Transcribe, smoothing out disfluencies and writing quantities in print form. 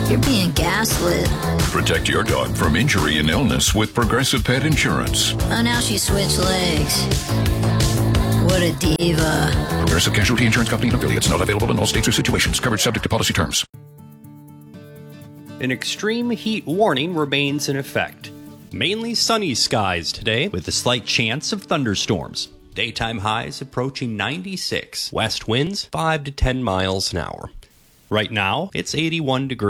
You're being gaslit. Protect your dog from injury and illness with Progressive Pet Insurance. Oh, now she switched legs. What a diva. Progressive Casualty Insurance Company and affiliates. Not available in all states or situations. Coverage subject to policy terms. An extreme heat warning remains in effect. Mainly sunny skies today with a slight chance of thunderstorms. Daytime highs approaching 96. West winds 5 to 10 miles an hour. Right now, it's 81 degrees.